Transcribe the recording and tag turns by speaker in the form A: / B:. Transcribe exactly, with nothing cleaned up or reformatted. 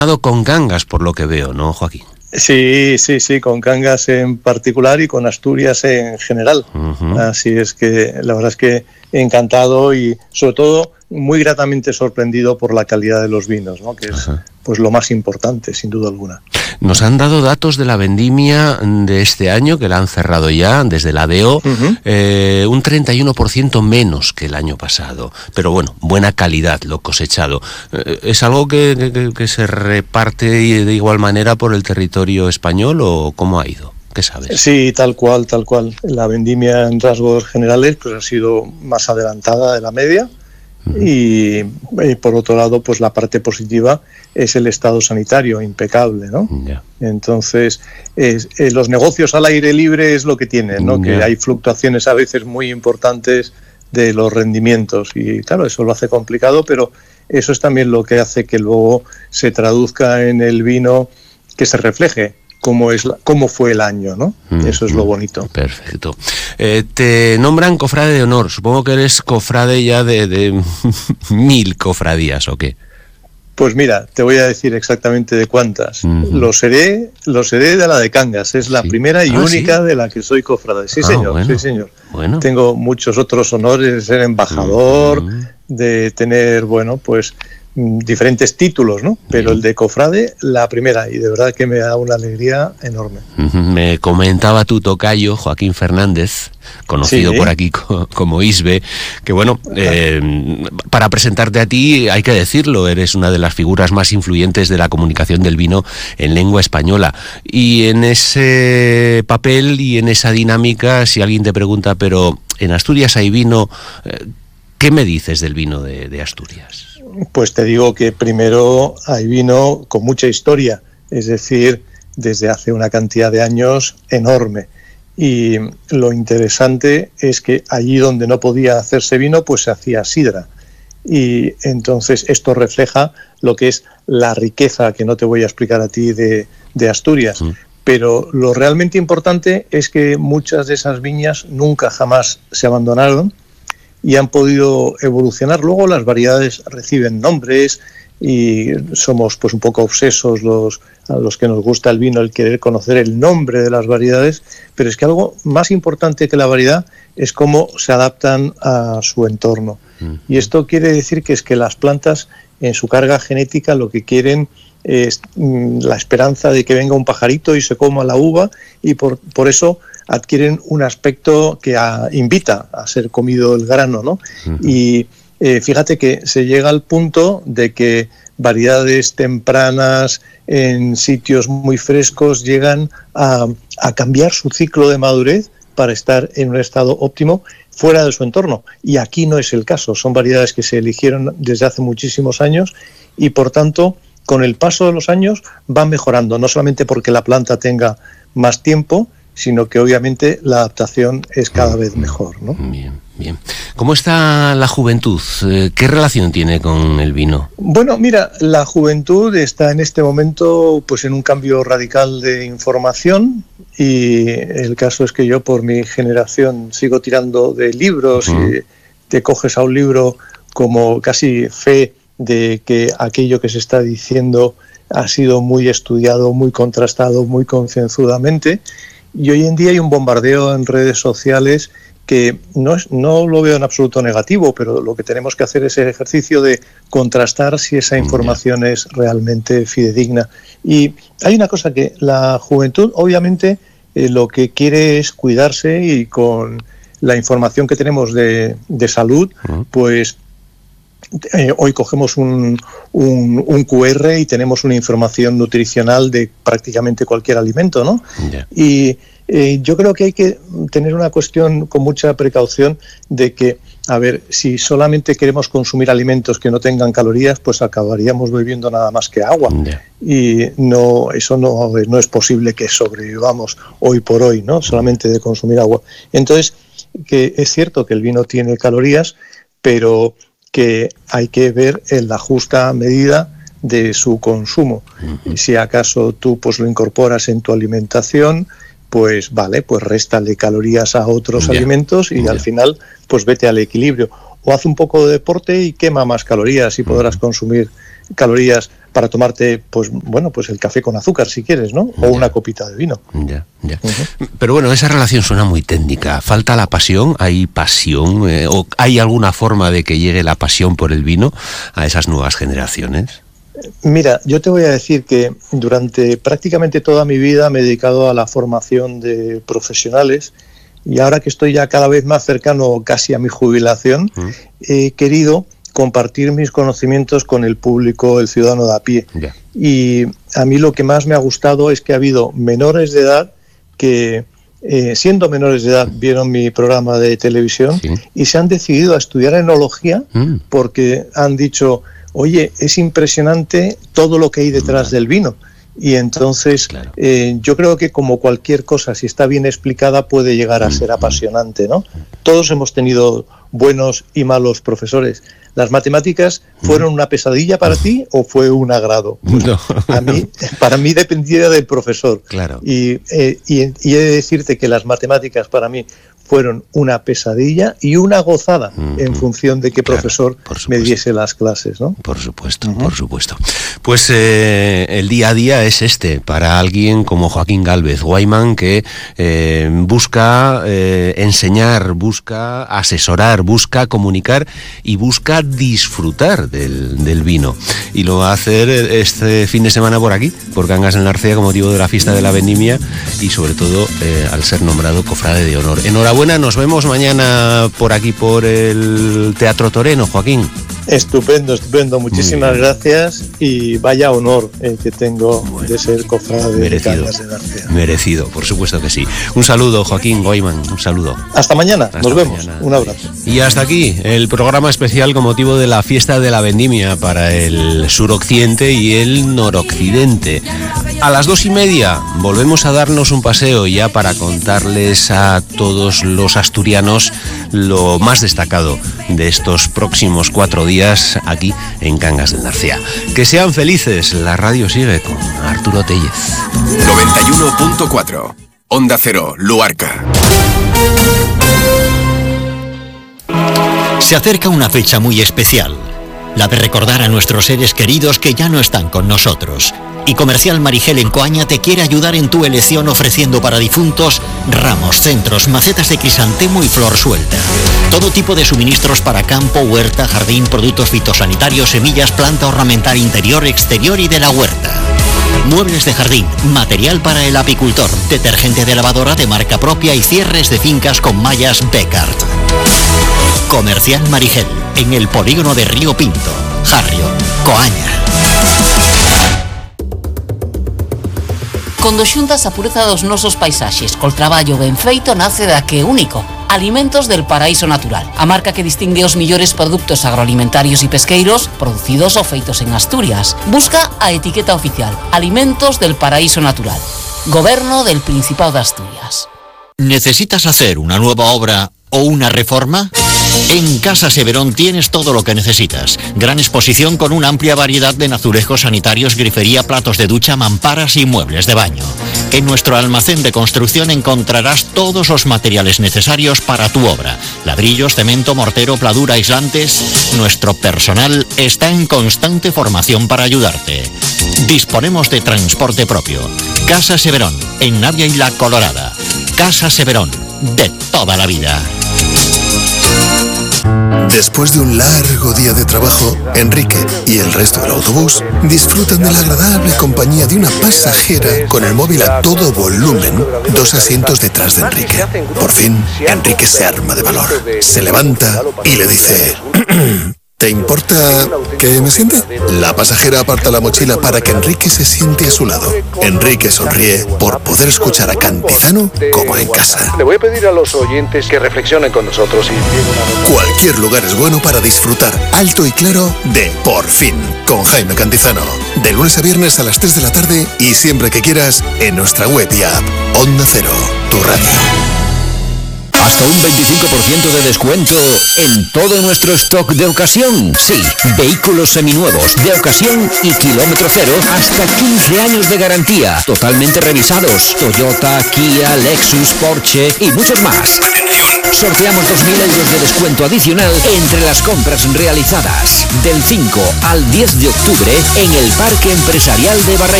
A: con Cangas, por lo que veo, ¿no, Joaquín?
B: Sí, sí, sí, con Cangas en particular y con Asturias en general. Uh-huh. Así es que la verdad es que encantado y sobre todo muy gratamente sorprendido por la calidad de los vinos, ¿no? Que es uh-huh. pues lo más importante, sin duda alguna.
A: Nos han dado datos de la vendimia de este año, que la han cerrado ya desde la D E O, uh-huh. eh, un treinta y uno por ciento menos que el año pasado. Pero bueno, buena calidad lo cosechado. Eh, ¿Es algo que, que, que se reparte de igual manera por el territorio español o cómo ha ido? ¿Qué sabes?
B: Sí, tal cual, tal cual. La vendimia en rasgos generales pues ha sido más adelantada de la media. Uh-huh. Y, y por otro lado, pues la parte positiva es el estado sanitario impecable, ¿no? Yeah. Entonces, es, eh, los negocios al aire libre es lo que tienen, ¿no? Yeah. Que hay fluctuaciones a veces muy importantes de los rendimientos y claro, eso lo hace complicado, pero eso es también lo que hace que luego se traduzca en el vino, que se refleje cómo es la, cómo fue el año, ¿no? Mm, Eso es lo bonito.
A: Perfecto. Eh, te nombran cofrade de honor. Supongo que eres cofrade ya de, de mil cofradías, ¿o qué?
B: Pues mira, te voy a decir exactamente de cuántas. Uh-huh. Lo seré, lo seré de la de Cangas. Es la sí. primera y ah, única ¿sí? de la que soy cofrade. Sí, ah, señor. Bueno. Sí, señor. Bueno. Tengo muchos otros honores de ser embajador, uh-huh. de tener, bueno, pues diferentes títulos, ¿no? Pero el de cofrade, la primera, y de verdad que me da una alegría enorme.
A: Me comentaba tu tocayo, Joaquín Fernández, conocido sí. por aquí co- como Isbe, que bueno, eh, para presentarte a ti hay que decirlo, eres una de las figuras más influyentes de la comunicación del vino en lengua española. Y en ese papel y en esa dinámica, si alguien te pregunta, pero en Asturias hay vino, ¿qué me dices del vino de, de Asturias?
B: Pues te digo que primero hay vino con mucha historia, es decir, desde hace una cantidad de años enorme. Y lo interesante es que allí donde no podía hacerse vino, pues se hacía sidra. Y entonces esto refleja lo que es la riqueza, que no te voy a explicar a ti, de, de Asturias. Mm. Pero lo realmente importante es que muchas de esas viñas nunca jamás se abandonaron y han podido evolucionar. Luego las variedades reciben nombres y somos pues un poco obsesos los, a los que nos gusta el vino, el querer conocer el nombre de las variedades, pero es que algo más importante que la variedad es cómo se adaptan a su entorno. Mm. Y esto quiere decir que es que las plantas en su carga genética lo que quieren es mm, la esperanza de que venga un pajarito y se coma la uva, y por, por eso adquieren un aspecto que a, invita a ser comido el grano, ¿no? Uh-huh. Y eh, fíjate que se llega al punto de que variedades tempranas en sitios muy frescos llegan a, a cambiar su ciclo de madurez para estar en un estado óptimo fuera de su entorno. Y aquí no es el caso, son variedades que se eligieron desde hace muchísimos años y por tanto con el paso de los años van mejorando, no solamente porque la planta tenga más tiempo, sino que obviamente la adaptación es cada vez mejor, ¿no?
A: Bien, bien. ¿Cómo está la juventud? ¿Qué relación tiene con el vino?
B: Bueno, mira, la juventud está en este momento pues en un cambio radical de información, y el caso es que yo por mi generación sigo tirando de libros. Uh-huh. Y te coges a un libro como casi fe de que aquello que se está diciendo ha sido muy estudiado, muy contrastado, muy concienzudamente. Y hoy en día hay un bombardeo en redes sociales que no, es, no lo veo en absoluto negativo, pero lo que tenemos que hacer es el ejercicio de contrastar si esa información es realmente fidedigna. Y hay una cosa que la juventud obviamente eh, lo que quiere es cuidarse, y con la información que tenemos de, de salud, pues Eh, hoy cogemos un, un, un cu erre y tenemos una información nutricional de prácticamente cualquier alimento, ¿no? Yeah. Y eh, yo creo que hay que tener una cuestión con mucha precaución de que, a ver, si solamente queremos consumir alimentos que no tengan calorías, pues acabaríamos bebiendo nada más que agua. Yeah. Y no, eso no, no es posible que sobrevivamos hoy por hoy, ¿no? Solamente de consumir agua. Entonces, que es cierto que el vino tiene calorías, pero que hay que ver en la justa medida de su consumo. Uh-huh. Si acaso tú pues lo incorporas en tu alimentación, pues vale, pues réstale calorías a otros yeah. alimentos y yeah. al final pues vete al equilibrio. O haz un poco de deporte y quema más calorías y podrás uh-huh. consumir calorías para tomarte, pues bueno, pues el café con azúcar si quieres, ¿no? O
A: ya.
B: Una copita de vino.
A: Ya, ya.
B: Uh-huh.
A: Pero bueno, esa relación suena muy técnica. ¿Falta la pasión? ¿Hay pasión? Eh, ¿O hay alguna forma de que llegue la pasión por el vino a esas nuevas generaciones?
B: Mira, yo te voy a decir que durante prácticamente toda mi vida me he dedicado a la formación de profesionales y ahora que estoy ya cada vez más cercano casi a mi jubilación, uh-huh. he querido compartir mis conocimientos con el público, el ciudadano de a pie. Yeah. Y a mí lo que más me ha gustado es que ha habido menores de edad que, eh, siendo menores de edad, vieron mi programa de televisión sí. y se han decidido a estudiar enología mm. porque han dicho, oye, es impresionante todo lo que hay detrás mm. del vino. Y entonces claro. eh, yo creo que como cualquier cosa, si está bien explicada, puede llegar a mm. ser apasionante, ¿no? Todos hemos tenido buenos y malos profesores. ¿Las matemáticas fueron una pesadilla para ti o fue un agrado? Pues no. a mí, para mí dependía del profesor.
A: Claro.
B: Y, eh, y, y he de decirte que las matemáticas para mí fueron una pesadilla y una gozada mm-hmm. en función de qué claro, profesor me diese las clases, ¿no?
A: Por supuesto, uh-huh. por supuesto. Pues eh, el día a día es este, para alguien como Joaquín Gálvez Guayman, que eh, busca eh, enseñar, busca asesorar, busca comunicar y busca disfrutar del, del vino. Y lo va a hacer este fin de semana por aquí, por Cangas del Narcea, con motivo de la fiesta de la vendimia y sobre todo eh, al ser nombrado cofrade de honor. Enhorabuena. Nos vemos mañana por aquí, por el Teatro Toreno, Joaquín.
B: Estupendo, estupendo. Muchísimas gracias y vaya honor el que tengo bueno, de ser cofrade de Cangas de Narcea.
A: Merecido, por supuesto que sí. Un saludo, Joaquín Guayman, un saludo.
B: Hasta mañana, hasta nos vemos. Mañana. Un abrazo.
A: Y hasta aquí el programa especial con motivo de la fiesta de la vendimia para el suroccidente y el noroccidente. A las dos y media volvemos a darnos un paseo ya para contarles a todos los asturianos lo más destacado de estos próximos cuatro días aquí en Cangas del Narcea. Que sean felices, la radio sigue con Arturo Tellez.
C: noventa y uno punto cuatro, Onda Cero, Luarca.
D: Se acerca una fecha muy especial, la de recordar a nuestros seres queridos que ya no están con nosotros. Y Comercial Marigel en Coaña te quiere ayudar en tu elección ofreciendo para difuntos ramos, centros, macetas de crisantemo y flor suelta. Todo tipo de suministros para campo, huerta, jardín, productos fitosanitarios, semillas, planta ornamental interior, exterior y de la huerta. Muebles de jardín, material para el apicultor, detergente de lavadora de marca propia y cierres de fincas con mallas Beckart. Comercial Marigel, en el polígono de Río Pinto, Jarrio, Coaña.
E: Cando xuntas a pureza dos nosos paisaxes col traballo ben feito nace da que único, Alimentos del Paraíso Natural, a marca que distingue os millores produtos agroalimentarios e pesqueiros producidos ou feitos en Asturias. Busca a etiqueta oficial Alimentos del Paraíso Natural, Goberno del Principado de Asturias.
D: ¿Necesitas hacer una nueva obra o una reforma? En Casa Severón tienes todo lo que necesitas. Gran exposición con una amplia variedad de azulejos sanitarios, grifería, platos de ducha, mamparas y muebles de baño. En nuestro almacén de construcción encontrarás todos los materiales necesarios para tu obra. Ladrillos, cemento, mortero, pladura, aislantes. Nuestro personal está en constante formación para ayudarte. Disponemos de transporte propio. Casa Severón, en Navia y La Colorada. Casa Severón, de toda la vida.
F: Después de un largo día de trabajo, Enrique y el resto del autobús disfrutan de la agradable compañía de una pasajera con el móvil a todo volumen, dos asientos detrás de Enrique. Por fin, Enrique se arma de valor, se levanta y le dice... ¿Te importa que me siente? La pasajera aparta la mochila para que Enrique se siente a su lado. Enrique sonríe por poder escuchar a Cantizano como en casa.
G: Le voy a pedir a los oyentes que reflexionen con nosotros y...
F: Cualquier lugar es bueno para disfrutar alto y claro de Por Fin, con Jaime Cantizano. De lunes a viernes a las tres de la tarde y siempre que quieras en nuestra web y app. Onda Cero, tu radio.
H: ¿Hasta un veinticinco por ciento de descuento en todo nuestro stock de ocasión? Sí, vehículos seminuevos, de ocasión y kilómetro cero, hasta quince años de garantía, totalmente revisados. Toyota, Kia, Lexus, Porsche y muchos más. Sorteamos dos mil euros de descuento adicional entre las compras realizadas. Del cinco al diez de octubre en el Parque Empresarial de Barreiro.